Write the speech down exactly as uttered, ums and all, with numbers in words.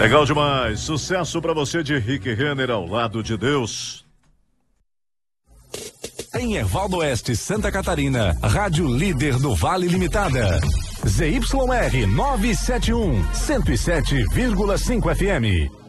Legal demais. Sucesso pra você de Rick Renner ao lado de Deus. Em Ervaldo Oeste, Santa Catarina, Rádio Líder do Vale Limitada. Z Y R novecentos e setenta e um, cento e sete vírgula cinco F M.